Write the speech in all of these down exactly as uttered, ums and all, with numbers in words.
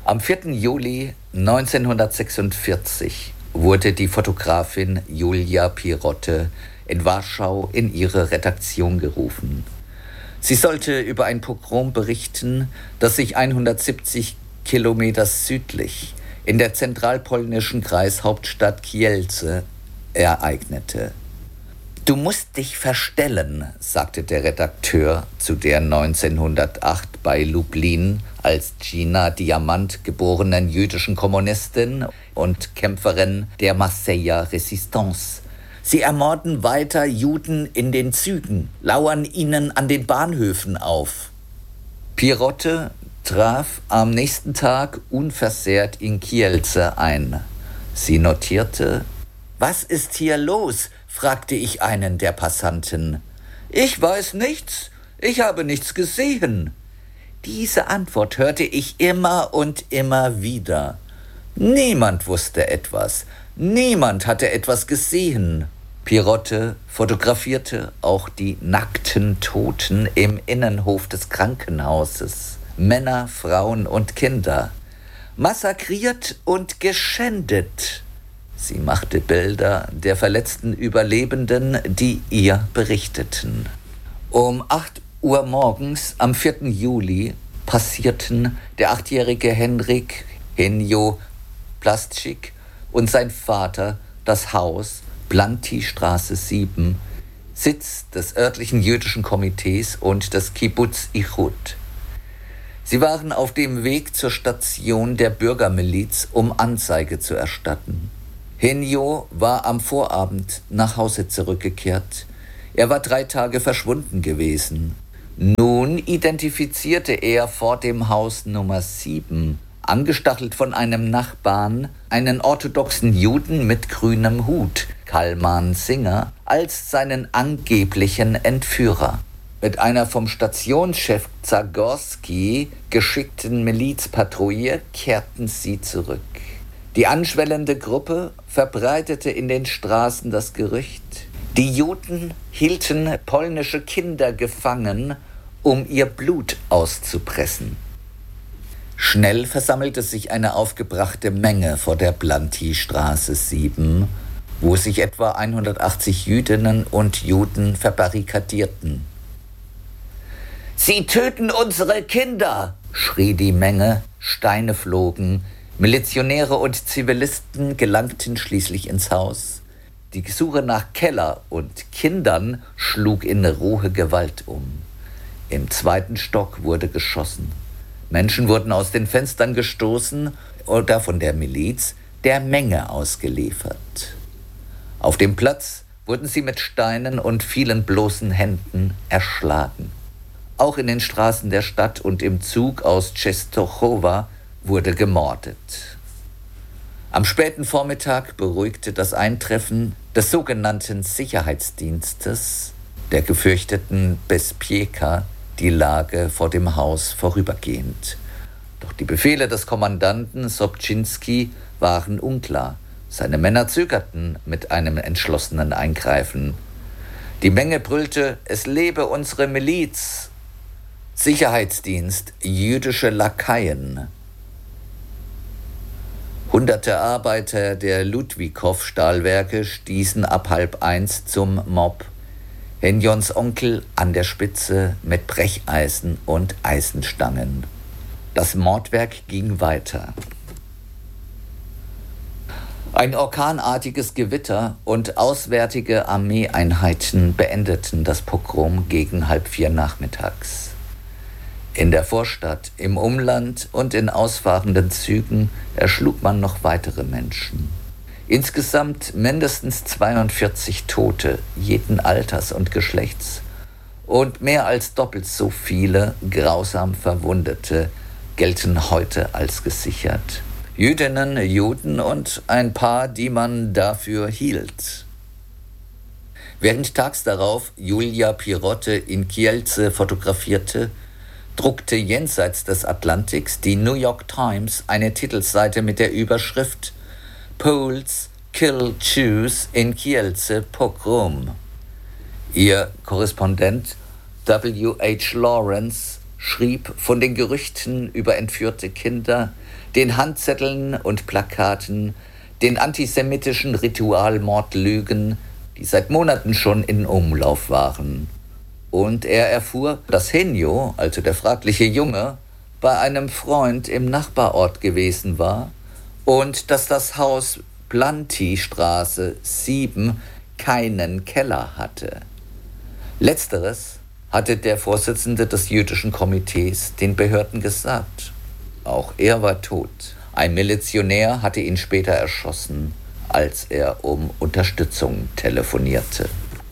Am vierten Juli neunzehnhundertsechsundvierzig wurde die Fotografin Julia Pirotte in Warschau in ihre Redaktion gerufen. Sie sollte über ein Pogrom berichten, das sich hundertsiebzig Kilometer südlich in der zentralpolnischen Kreishauptstadt Kielce ereignete. »Du musst dich verstellen«, sagte der Redakteur zu der neunzehnhundertacht bei Lublin als Gina Diamant geborenen jüdischen Kommunistin und Kämpferin der Marseiller Resistance. »Sie ermorden weiter Juden in den Zügen, lauern ihnen an den Bahnhöfen auf.« Pirotte traf am nächsten Tag unversehrt in Kielce ein. Sie notierte: »Was ist hier los?« fragte ich einen der Passanten. »Ich weiß nichts, ich habe nichts gesehen.« Diese Antwort hörte ich immer und immer wieder. Niemand wusste etwas, niemand hatte etwas gesehen. Pirotte fotografierte auch die nackten Toten im Innenhof des Krankenhauses. Männer, Frauen und Kinder. Massakriert und geschändet. Sie machte Bilder der verletzten Überlebenden, die ihr berichteten. Um acht Uhr morgens am vierten Juli passierten der achtjährige Henryk Henjo Plaszczyk und sein Vater das Haus Blantystraße sieben, Sitz des örtlichen jüdischen Komitees und des Kibbuz Ichud. Sie waren auf dem Weg zur Station der Bürgermiliz, um Anzeige zu erstatten. Henjo war am Vorabend nach Hause zurückgekehrt. Er war drei Tage verschwunden gewesen. Nun identifizierte er vor dem Haus Nummer sieben, angestachelt von einem Nachbarn, einen orthodoxen Juden mit grünem Hut, Kalman Singer, als seinen angeblichen Entführer. Mit einer vom Stationschef Zagorski geschickten Milizpatrouille kehrten sie zurück. Die anschwellende Gruppe verbreitete in den Straßen das Gerücht, die Juden hielten polnische Kinder gefangen, um ihr Blut auszupressen. Schnell versammelte sich eine aufgebrachte Menge vor der Blantystraße sieben, wo sich etwa hundertachtzig Jüdinnen und Juden verbarrikadierten. »Sie töten unsere Kinder«, schrie die Menge, Steine flogen, Milizionäre und Zivilisten gelangten schließlich ins Haus. Die Suche nach Keller und Kindern schlug in rohe Gewalt um. Im zweiten Stock wurde geschossen. Menschen wurden aus den Fenstern gestoßen oder von der Miliz der Menge ausgeliefert. Auf dem Platz wurden sie mit Steinen und vielen bloßen Händen erschlagen. Auch in den Straßen der Stadt und im Zug aus Częstochowa wurde gemordet. Am späten Vormittag beruhigte das Eintreffen des sogenannten Sicherheitsdienstes, der gefürchteten Bezpieka, die Lage vor dem Haus vorübergehend. Doch die Befehle des Kommandanten Sobczynski waren unklar. Seine Männer zögerten mit einem entschlossenen Eingreifen. Die Menge brüllte: »Es lebe unsere Miliz!« Sicherheitsdienst, jüdische Lakaien. Hunderte Arbeiter der Ludwikow-Stahlwerke stießen ab halb eins zum Mob. Henjons Onkel an der Spitze mit Brecheisen und Eisenstangen. Das Mordwerk ging weiter. Ein orkanartiges Gewitter und auswärtige Armeeeinheiten beendeten das Pogrom gegen halb vier nachmittags. In der Vorstadt, im Umland und in ausfahrenden Zügen erschlug man noch weitere Menschen. Insgesamt mindestens zweiundvierzig Tote jeden Alters und Geschlechts und mehr als doppelt so viele grausam Verwundete gelten heute als gesichert. Jüdinnen, Juden und ein paar, die man dafür hielt. Während tags darauf Julia Pirotte in Kielce fotografierte, druckte jenseits des Atlantiks die New York Times eine Titelseite mit der Überschrift »Poles kill Jews in Kielce Pogrom«. Ihr Korrespondent W H Lawrence schrieb von den Gerüchten über entführte Kinder, den Handzetteln und Plakaten, den antisemitischen Ritualmordlügen, die seit Monaten schon in Umlauf waren. Und er erfuhr, dass Henjo, also der fragliche Junge, bei einem Freund im Nachbarort gewesen war und dass das Haus Planty-Straße sieben keinen Keller hatte. Letzteres hatte der Vorsitzende des jüdischen Komitees den Behörden gesagt. Auch er war tot. Ein Milizionär hatte ihn später erschossen, als er um Unterstützung telefonierte.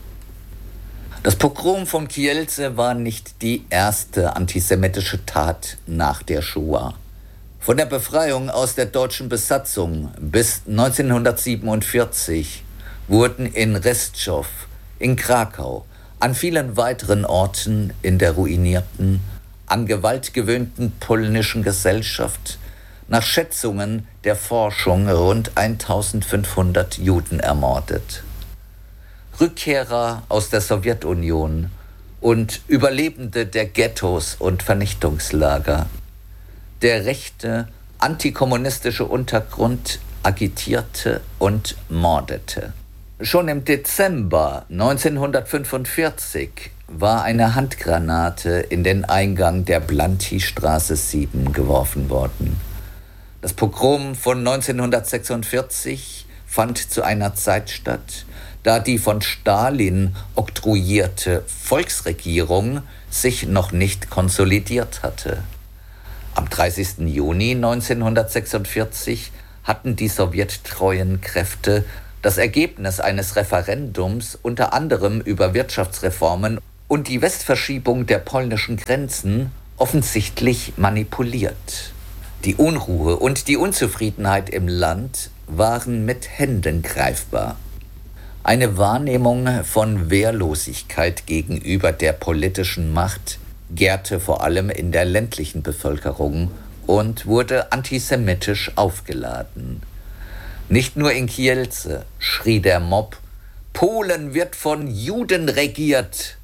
Das Pogrom von Kielce war nicht die erste antisemitische Tat nach der Shoah. Von der Befreiung aus der deutschen Besatzung bis neunzehnhundertsiebenundvierzig wurden in Restschov, in Krakau, an vielen weiteren Orten in der ruinierten, an Gewalt gewöhnten polnischen Gesellschaft nach Schätzungen der Forschung rund eintausendfünfhundert Juden ermordet. Rückkehrer aus der Sowjetunion und Überlebende der Ghettos und Vernichtungslager. Der rechte, antikommunistische Untergrund agitierte und mordete. Schon im Dezember neunzehnhundertfünfundvierzig war eine Handgranate in den Eingang der Planty-Straße sieben geworfen worden. Das Pogrom von neunzehnhundertsechsundvierzig fand zu einer Zeit statt, da die von Stalin oktroyierte Volksregierung sich noch nicht konsolidiert hatte. Am dreißigsten Juni neunzehnhundertsechsundvierzig hatten die sowjettreuen Kräfte das Ergebnis eines Referendums unter anderem über Wirtschaftsreformen und die Westverschiebung der polnischen Grenzen offensichtlich manipuliert. Die Unruhe und die Unzufriedenheit im Land waren mit Händen greifbar. Eine Wahrnehmung von Wehrlosigkeit gegenüber der politischen Macht gärte vor allem in der ländlichen Bevölkerung und wurde antisemitisch aufgeladen. Nicht nur in Kielce schrie der Mob: Polen wird von Juden regiert.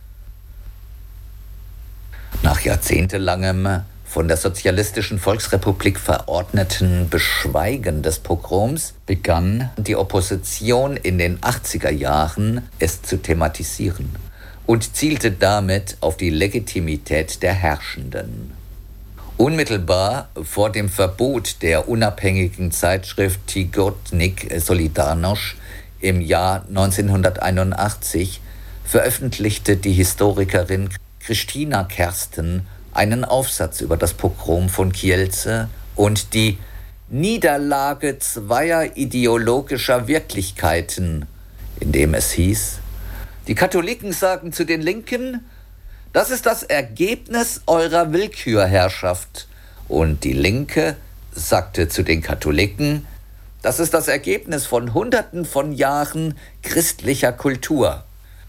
Nach jahrzehntelangem von der Sozialistischen Volksrepublik verordneten Beschweigen des Pogroms begann die Opposition in den achtziger Jahren, es zu thematisieren und zielte damit auf die Legitimität der Herrschenden. Unmittelbar vor dem Verbot der unabhängigen Zeitschrift Tygodnik Solidarność im Jahr neunzehnhunderteinundachtzig veröffentlichte die Historikerin Christina Kersten einen Aufsatz über das Pogrom von Kielce und die Niederlage zweier ideologischer Wirklichkeiten, in dem es hieß: Die Katholiken sagen zu den Linken, das ist das Ergebnis eurer Willkürherrschaft. Und die Linke sagte zu den Katholiken, das ist das Ergebnis von Hunderten von Jahren christlicher Kultur.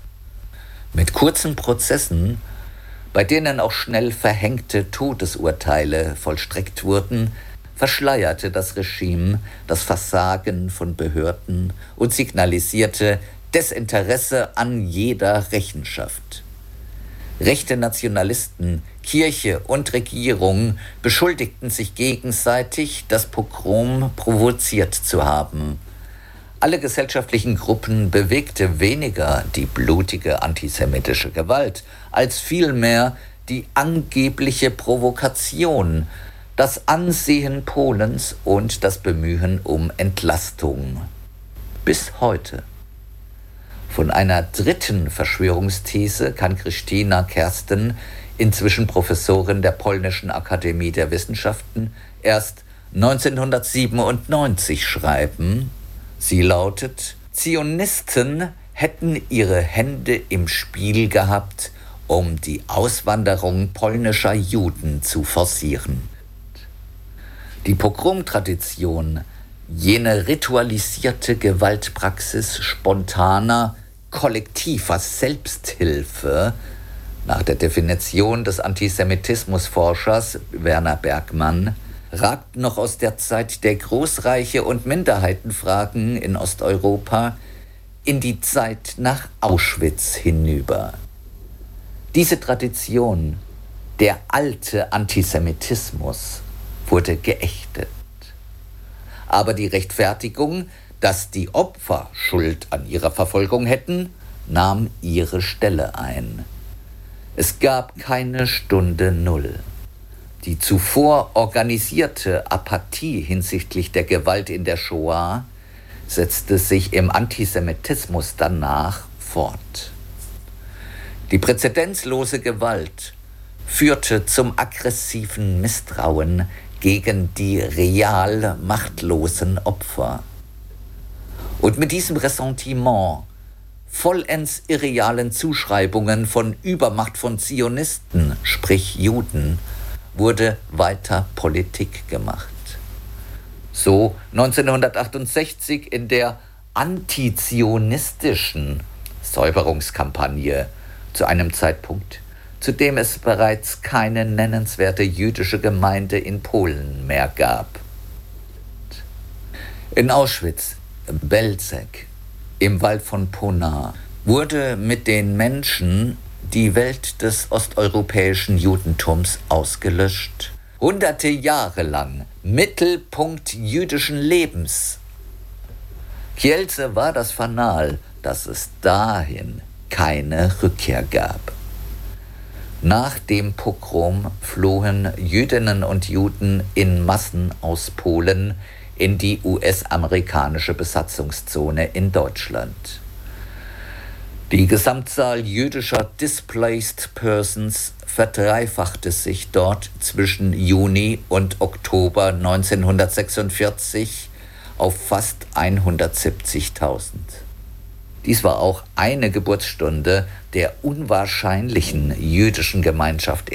Mit kurzen Prozessen, bei denen auch schnell verhängte Todesurteile vollstreckt wurden, verschleierte das Regime das Versagen von Behörden und signalisierte Desinteresse an jeder Rechenschaft. Rechte Nationalisten, Kirche und Regierung beschuldigten sich gegenseitig, das Pogrom provoziert zu haben. Alle gesellschaftlichen Gruppen bewegte weniger die blutige antisemitische Gewalt, als vielmehr die angebliche Provokation, das Ansehen Polens und das Bemühen um Entlastung. Bis heute. Von einer dritten Verschwörungsthese kann Christina Kersten, inzwischen Professorin der Polnischen Akademie der Wissenschaften, erst neunzehnhundertsiebenundneunzig schreiben. Sie lautet: Zionisten hätten ihre Hände im Spiel gehabt, um die Auswanderung polnischer Juden zu forcieren. Die Pogromtradition, jene ritualisierte Gewaltpraxis spontaner, kollektiver Selbsthilfe, nach der Definition des Antisemitismusforschers Werner Bergmann, ragt noch aus der Zeit der Großreiche und Minderheitenfragen in Osteuropa in die Zeit nach Auschwitz hinüber. Diese Tradition, Der alte Antisemitismus wurde geächtet. Aber die Rechtfertigung, dass die Opfer Schuld an ihrer Verfolgung hätten, nahm ihre Stelle ein. Es gab keine Stunde Null. Die zuvor organisierte Apathie hinsichtlich der Gewalt in der Shoah setzte sich im Antisemitismus danach fort. Die präzedenzlose Gewalt führte zum aggressiven Misstrauen gegen die real machtlosen Opfer. Und mit diesem Ressentiment, vollends irrealen Zuschreibungen von Übermacht von Zionisten, sprich Juden, wurde weiter Politik gemacht. So neunzehnhundertachtundsechzig in der antizionistischen Säuberungskampagne zu einem Zeitpunkt, zu dem es bereits keine nennenswerte jüdische Gemeinde in Polen mehr gab. In Auschwitz, Belzec, im Wald von Ponar, wurde mit den Menschen die Welt des osteuropäischen Judentums ausgelöscht. Hunderte Jahre lang Mittelpunkt jüdischen Lebens. Kielce war das Fanal, dass es dahin keine Rückkehr gab. Nach dem Pogrom flohen Jüdinnen und Juden in Massen aus Polen in die U S-amerikanische Besatzungszone in Deutschland. Die Gesamtzahl jüdischer Displaced Persons verdreifachte sich dort zwischen Juni und Oktober neunzehnhundertsechsundvierzig auf fast hundertsiebzigtausend. Dies war auch eine Geburtsstunde der unwahrscheinlichen jüdischen Gemeinschaft